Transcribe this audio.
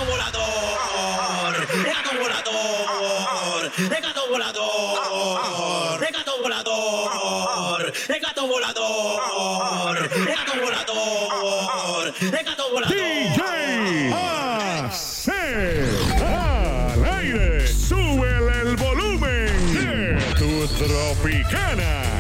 gato volador, el gato volador, el gato volador, el gato volador, el gato volador, el gato volador, el gato volador. DJ AC al aire. Súbele el volumen de tu Tropicana.